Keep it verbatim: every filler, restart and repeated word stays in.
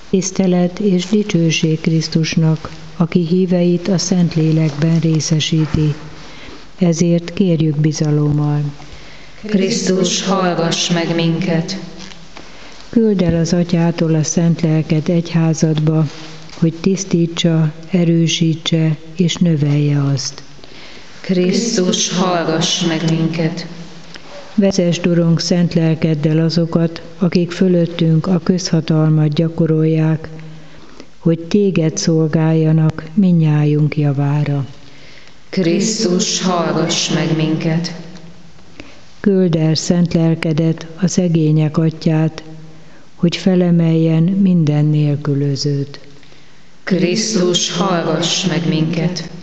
Tisztelet és dicsőség Krisztusnak, aki híveit a Szentlélekben részesíti. Ezért kérjük bizalommal. Krisztus, hallgass meg minket! Küldd el az Atyától a szent lelket egyházadba, hogy tisztítsa, erősítse és növelje azt. Krisztus, hallgass meg minket! Vezesd, Urunk, szent lelkeddel azokat, akik fölöttünk a közhatalmat gyakorolják, hogy téged szolgáljanak mindnyájunk javára. Krisztus, hallgass meg minket! Küldd el szent lelkedet, a szegények atyát, hogy felemeljen minden nélkülözőt. Krisztus, hallgass meg minket!